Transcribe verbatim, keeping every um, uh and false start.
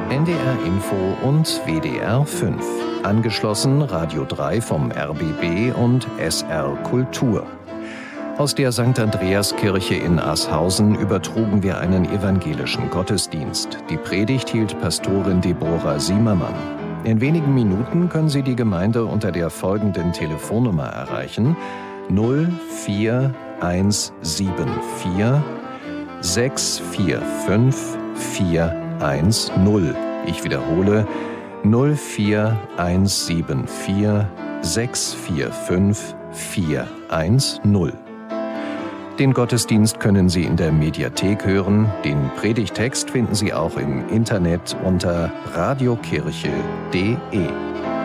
N D R Info und W D R fünf. Angeschlossen Radio drei vom R B B und S R Kultur. Aus der Sankt Andreaskirche in Aashausen übertrugen wir einen evangelischen Gottesdienst. Die Predigt hielt Pastorin Deborah Siemermann. In wenigen Minuten können Sie die Gemeinde unter der folgenden Telefonnummer erreichen: null vier eins sieben vier sechs vier fünf vier eins null. Ich wiederhole: null vier eins sieben vier sechs vier fünf vier eins null. Den Gottesdienst können Sie in der Mediathek hören. Den Predigtext finden Sie auch im Internet unter radiokirche punkt de.